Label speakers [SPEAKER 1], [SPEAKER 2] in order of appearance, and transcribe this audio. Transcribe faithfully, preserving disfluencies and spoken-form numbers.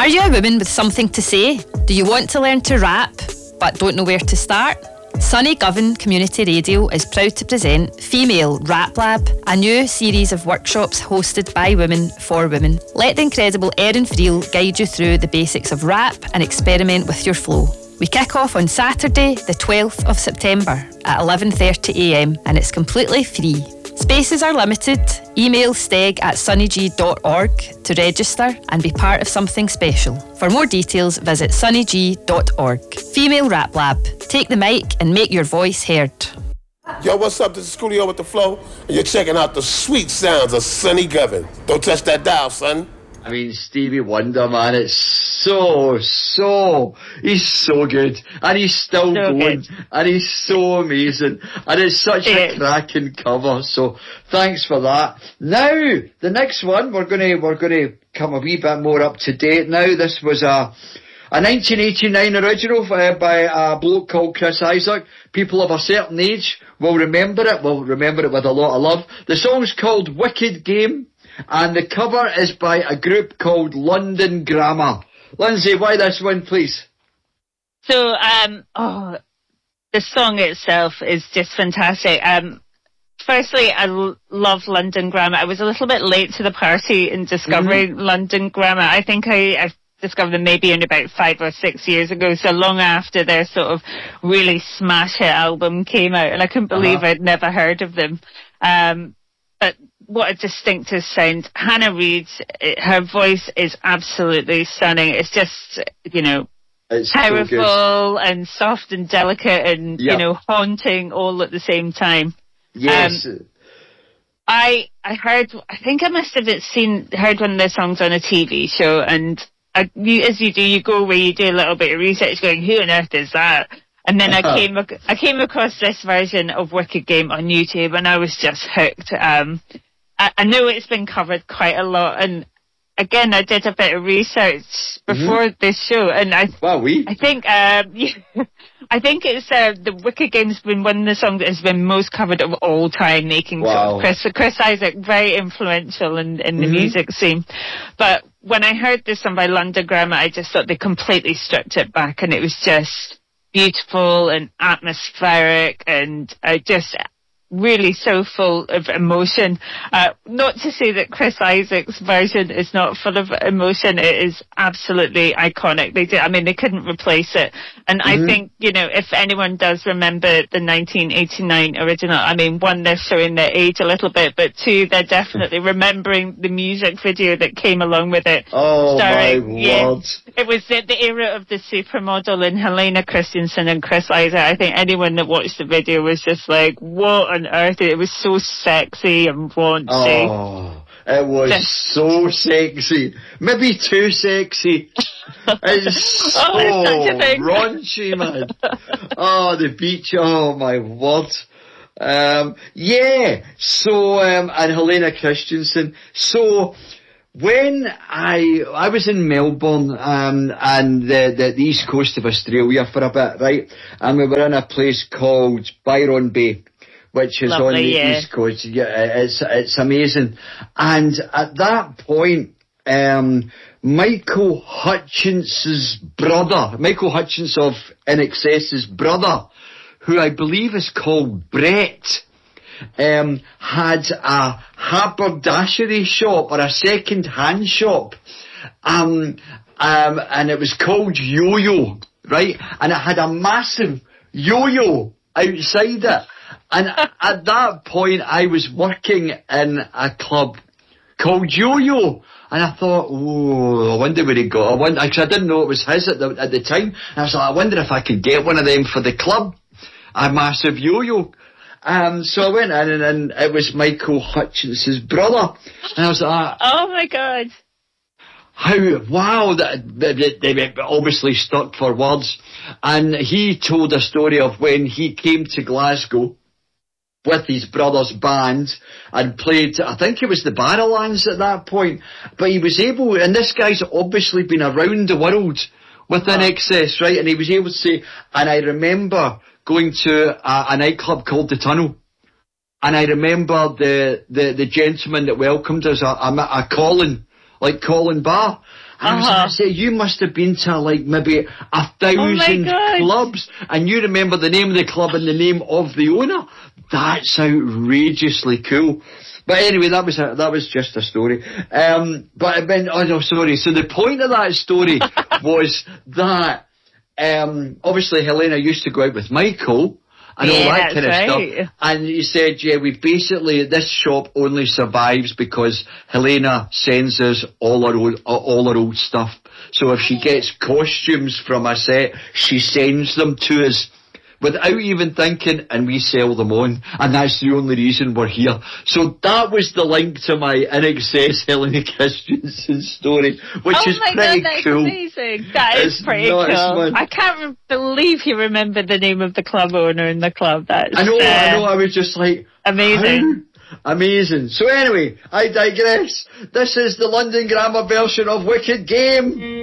[SPEAKER 1] Are you a woman with something to say? Do you want to learn to rap, but don't know where to start? Sunny Govan Community Radio is proud to present Female Rap Lab, a new series of workshops hosted by women for women. Let the incredible Erin Friel guide you through the basics of rap and experiment with your flow. We kick off on Saturday, the twelfth of September at eleven thirty a m and it's completely free. Spaces are limited. Email steg at sunnyg dot org to register and be part of something special. For more details, visit sunnyg dot org. Female Rap Lab. Take the mic and make your voice heard.
[SPEAKER 2] Yo, what's up? This is Coolio with The Flow, and you're checking out the sweet sounds of Sunny Govan. Don't touch that dial, son.
[SPEAKER 3] I mean, Stevie Wonder, man, it's so, so, he's so good. And he's still so going. Good. And he's so amazing. And it's such it a is. cracking cover. So, thanks for that. Now, the next one, we're going to, we're going to come a wee bit more up to date now. This was a, a nineteen eighty-nine original uh, by a bloke called Chris Isaak. People of a certain age will remember it. Will remember it with a lot of love. The song's called Wicked Game. And the cover is by a group called London Grammar. Lindsay, why this one, please?
[SPEAKER 4] So, um, oh, the song itself is just fantastic. Um, firstly, I l- love London Grammar. I was a little bit late to the party in discovering mm-hmm. London Grammar. I think I, I discovered them maybe in about five or six years ago, so long after their sort of really smash hit album came out, and I couldn't believe uh-huh. I'd never heard of them. Um, but what a distinctive sound. Hannah Reid, her voice is absolutely stunning. It's just, you know, it's powerful so and soft and delicate and, yep. you know, haunting all at the same time.
[SPEAKER 3] Yes.
[SPEAKER 4] Um, I I heard, I think I must have seen, heard one of their songs on a T V show, and I, you, as you do, you go away, you do a little bit of research going, who on earth is that? And then I came I came across this version of Wicked Game on YouTube, and I was just hooked. Um, I, I know it's been covered quite a lot, and again, I did a bit of research before mm-hmm. this show, and I
[SPEAKER 3] wow, we
[SPEAKER 4] I think um, yeah, I think it's uh, the Wicked Game's been one of the songs that has been most covered of all time, making
[SPEAKER 3] wow.
[SPEAKER 4] Chris Chris Isaak very influential in, in the mm-hmm. music scene. But when I heard this song by London Grammar, I just thought they completely stripped it back, and it was just beautiful and atmospheric and uh, just really so full of emotion. Uh, not to say that Chris Isaak's version is not full of emotion. It is absolutely iconic. They did, I mean, they couldn't replace it. And mm-hmm. I think, you know, if anyone does remember the nineteen eighty-nine original, I mean, one, they're showing their age a little bit, but two, they're definitely remembering the music video that came along with it.
[SPEAKER 3] Oh,
[SPEAKER 4] starring,
[SPEAKER 3] my
[SPEAKER 4] yeah,
[SPEAKER 3] word.
[SPEAKER 4] It was the, the era of the supermodel and Helena Christensen and Chris Isaak. I think anyone that watched the video was just like, what on earth? It was so sexy and raunchy.
[SPEAKER 3] Oh, it was so sexy. Maybe too sexy. It's so oh, it's raunchy, man. Oh, the beach. Oh, my word. Um, yeah. So, um, and Helena Christensen. So, when I I was in Melbourne um, and the, the, the east coast of Australia for a bit, right? And we were in a place called Byron Bay, which is
[SPEAKER 4] Lovely,
[SPEAKER 3] on the
[SPEAKER 4] yeah.
[SPEAKER 3] east coast. Yeah, it's it's amazing. And at that point, um, Michael Hutchins' brother, Michael Hutchins of I N X S's brother, who I believe is called Brett, um, had a haberdashery shop or a second-hand shop, um, um, and it was called Yo-Yo, right? And it had a massive yo-yo outside it. And at that point, I was working in a club called Yo-Yo. And I thought, oh, I wonder where he got it. I wonder, because I didn't know it was his at the, at the time. And I was like, I wonder if I could get one of them for the club. A massive yo-yo. Um, so I went in and, and it was Michael Hutchins' brother. And I was like,
[SPEAKER 4] oh my God.
[SPEAKER 3] How, wow, that, they, they obviously stuck for words. And he told a story of when he came to Glasgow with his brother's band and played, I think it was the Barrowlands at that point, but he was able, and this guy's obviously been around the world with I N X S, right? And he was able to say, and I remember going to a, a nightclub called The Tunnel, and I remember the, the, the gentleman that welcomed us, a, a, a Colin, like Colin Barr. And I was
[SPEAKER 4] Uh-huh.
[SPEAKER 3] like, I say, you must have been to like maybe a thousand
[SPEAKER 4] God.
[SPEAKER 3] clubs, and you remember the name of the club and the name of the owner. That's outrageously cool. But anyway, that was a, that was just a story. Um, but I mean, oh no, sorry. So the point of that story was that um, obviously Helena used to go out with Michael and all
[SPEAKER 4] Yeah,
[SPEAKER 3] that kind of
[SPEAKER 4] that's
[SPEAKER 3] stuff.
[SPEAKER 4] right.
[SPEAKER 3] And he said, yeah, we basically, this shop only survives because Helena sends us all our old, all our old stuff. So if she gets costumes from a set, she sends them to us without even thinking, and we sell them on. And that's the only reason we're here. So that was the link to my In Excess Helena Christensen story, which
[SPEAKER 4] oh
[SPEAKER 3] is
[SPEAKER 4] my
[SPEAKER 3] pretty
[SPEAKER 4] God, that's
[SPEAKER 3] cool.
[SPEAKER 4] amazing. That is
[SPEAKER 3] It's
[SPEAKER 4] pretty
[SPEAKER 3] nuts,
[SPEAKER 4] cool.
[SPEAKER 3] man.
[SPEAKER 4] I can't re- believe you remember the name of the club owner in the club. That's
[SPEAKER 3] I know,
[SPEAKER 4] uh,
[SPEAKER 3] I know, I was just like,
[SPEAKER 4] amazing.
[SPEAKER 3] how? Amazing. So anyway, I digress. This is the London Grammar version of Wicked Game.